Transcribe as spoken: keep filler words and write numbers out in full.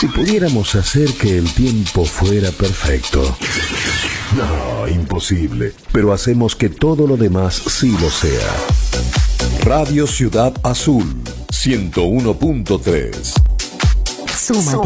Si pudiéramos hacer que el tiempo fuera perfecto. No, imposible. Pero hacemos que todo lo demás sí lo sea. Radio Ciudad Azul, ciento uno punto tres. Súmate.